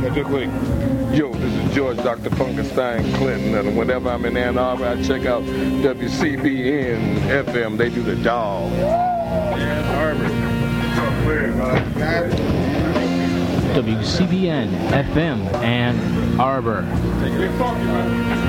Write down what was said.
Wait. Yo, this is George Dr. Funkenstein Clinton, and whenever I'm in Ann Arbor, I check out WCBN FM. They do the dog. Ann Arbor. WCBN FM Ann Arbor.